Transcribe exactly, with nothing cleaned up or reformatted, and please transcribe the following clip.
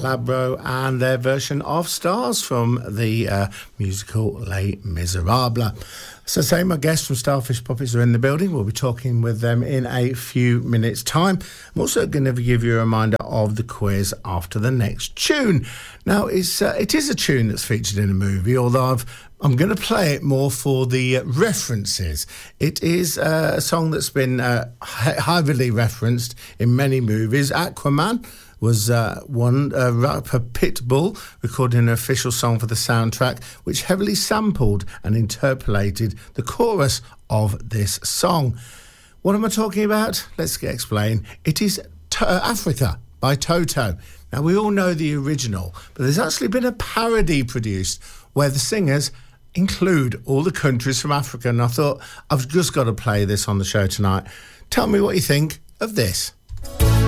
Calabro and their version of Stars from the uh, musical Les Miserables. So say my guests from Starfish Puppets are in the building. We'll be talking with them in a few minutes' time. I'm also going to give you a reminder of the quiz after the next tune. Now, it's, uh, it is a tune that's featured in a movie, although I've, I'm going to play it more for the uh, references. It is uh, a song that's been uh, heavily referenced in many movies. Aquaman was uh, one, uh, rapper Pitbull recording an official song for the soundtrack, which heavily sampled and interpolated the chorus of this song. What am I talking about? Let's get explain. It is T- uh, Africa by Toto. Now, we all know the original, but there's actually been a parody produced where the singers include all the countries from Africa, and I thought, I've just got to play this on the show tonight. Tell me what you think of this.